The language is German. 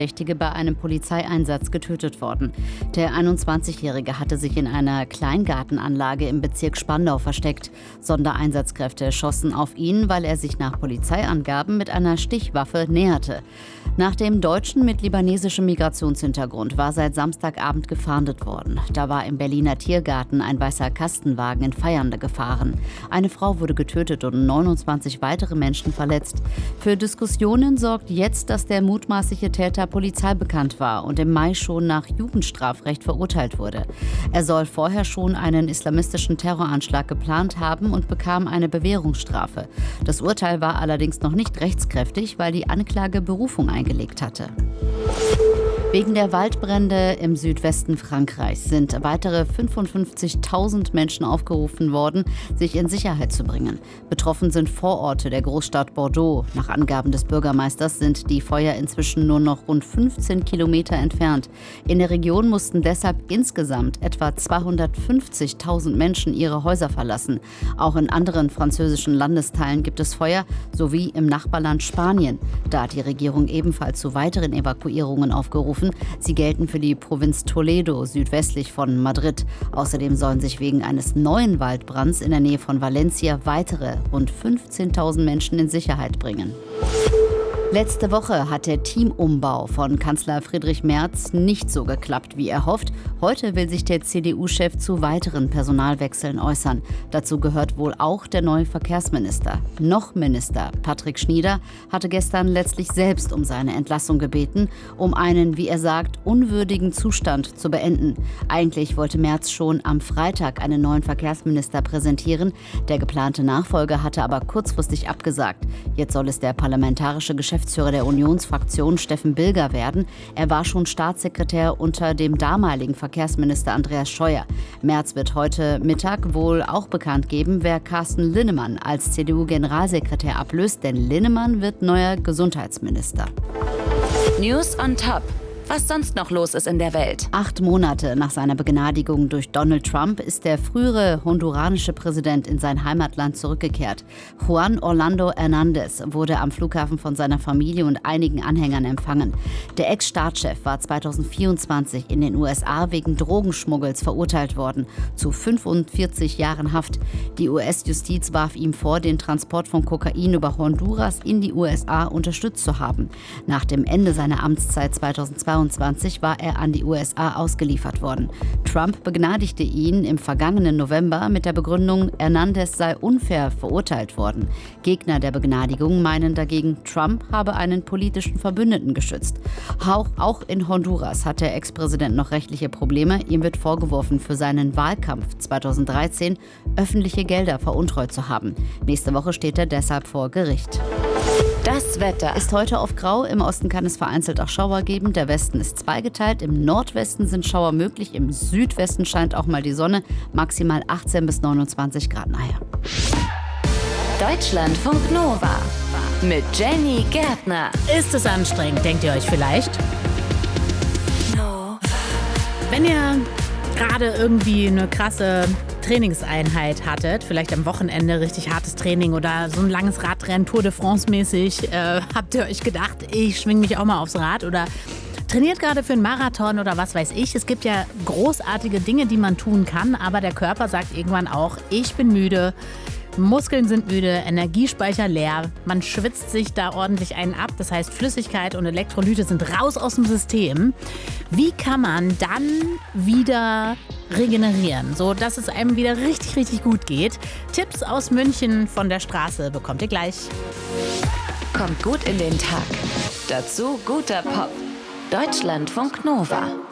Verdächtige bei einem Polizeieinsatz getötet worden. Der 21-Jährige hatte sich in einer Kleingartenanlage im Bezirk Spandau versteckt. Sondereinsatzkräfte schossen auf ihn, weil er sich nach Polizeiangaben mit einer Stichwaffe näherte. Nach dem Deutschen mit libanesischem Migrationshintergrund war seit Samstagabend gefahndet worden. Da war im Berliner Tiergarten ein weißer Kastenwagen in Feiernde gefahren. Eine Frau wurde getötet und 29 weitere Menschen verletzt. Für Diskussionen sorgt jetzt, dass der mutmaßliche Täter polizeibekannt war und im Mai schon nach Jugendstrafrecht verurteilt wurde. Er soll vorher schon einen islamistischen Terroranschlag geplant haben und bekam eine Bewährungsstrafe. Das Urteil war allerdings noch nicht rechtskräftig, weil die Anklage Berufung eingelegt hatte. Wegen der Waldbrände im Südwesten Frankreichs sind weitere 55.000 Menschen aufgerufen worden, sich in Sicherheit zu bringen. Betroffen sind Vororte der Großstadt Bordeaux. Nach Angaben des Bürgermeisters sind die Feuer inzwischen nur noch rund 15 Kilometer entfernt. In der Region mussten deshalb insgesamt etwa 250.000 Menschen ihre Häuser verlassen. Auch in anderen französischen Landesteilen gibt es Feuer, sowie im Nachbarland Spanien. Da hat die Regierung ebenfalls zu weiteren Evakuierungen aufgerufen. Sie gelten für die Provinz Toledo südwestlich von Madrid. Außerdem sollen sich wegen eines neuen Waldbrands in der Nähe von Valencia weitere rund 15.000 Menschen in Sicherheit bringen. Letzte Woche hat der Teamumbau von Kanzler Friedrich Merz nicht so geklappt, wie erhofft. Heute will sich der CDU-Chef zu weiteren Personalwechseln äußern. Dazu gehört wohl auch der neue Verkehrsminister. Noch Minister Patrick Schnieder hatte gestern letztlich selbst um seine Entlassung gebeten, um einen, wie er sagt, unwürdigen Zustand zu beenden. Eigentlich wollte Merz schon am Freitag einen neuen Verkehrsminister präsentieren. Der geplante Nachfolger hatte aber kurzfristig abgesagt. Jetzt soll es der parlamentarische Geschäftsführer der Unionsfraktion Steffen Bilger werden. Er war schon Staatssekretär unter dem damaligen Verkehrsminister Andreas Scheuer. Merz wird heute Mittag wohl auch bekannt geben, wer Carsten Linnemann als CDU-Generalsekretär ablöst, denn Linnemann wird neuer Gesundheitsminister. News on Top. Was sonst noch los ist in der Welt. 8 Monate nach seiner Begnadigung durch Donald Trump ist der frühere honduranische Präsident in sein Heimatland zurückgekehrt. Juan Orlando Hernández wurde am Flughafen von seiner Familie und einigen Anhängern empfangen. Der Ex-Staatschef war 2024 in den USA wegen Drogenschmuggels verurteilt worden, zu 45 Jahren Haft. Die US-Justiz warf ihm vor, den Transport von Kokain über Honduras in die USA unterstützt zu haben. Nach dem Ende seiner Amtszeit 2022 war er an die USA ausgeliefert worden. Trump begnadigte ihn im vergangenen November mit der Begründung, Hernández sei unfair verurteilt worden. Gegner der Begnadigung meinen dagegen, Trump habe einen politischen Verbündeten geschützt. Auch in Honduras hat der Ex-Präsident noch rechtliche Probleme. Ihm wird vorgeworfen, für seinen Wahlkampf 2013 öffentliche Gelder veruntreut zu haben. Nächste Woche steht er deshalb vor Gericht. Das Wetter ist heute oft grau. Im Osten kann es vereinzelt auch Schauer geben. Der Westen ist zweigeteilt. Im Nordwesten sind Schauer möglich. Im Südwesten scheint auch mal die Sonne. Maximal 18 bis 29 Grad nachher. Deutschlandfunk Nova mit Jenny Gärtner. Ist es anstrengend, denkt ihr euch vielleicht? No. Wenn ihr gerade irgendwie eine krasse Trainingseinheit hattet, vielleicht am Wochenende richtig hartes Training oder so ein langes Radrennen, Tour de France mäßig, habt ihr euch gedacht, ich schwinge mich auch mal aufs Rad oder trainiert gerade für einen Marathon oder was weiß ich. Es gibt ja großartige Dinge, die man tun kann, aber der Körper sagt irgendwann auch, ich bin müde. Muskeln sind müde, Energiespeicher leer, man schwitzt sich da ordentlich einen ab, das heißt Flüssigkeit und Elektrolyte sind raus aus dem System. Wie kann man dann wieder regenerieren, so dass es einem wieder richtig, richtig gut geht? Tipps aus München von der Straße bekommt ihr gleich. Kommt gut in den Tag. Dazu guter Pop. Deutschlandfunk Nova.